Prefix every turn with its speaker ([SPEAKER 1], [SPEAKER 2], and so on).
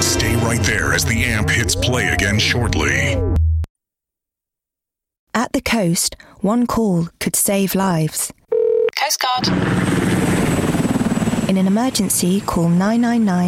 [SPEAKER 1] Stay right there as the AMP hits play again shortly.
[SPEAKER 2] At the coast, one call could save lives.
[SPEAKER 3] Coast Guard.
[SPEAKER 2] In an emergency, call 999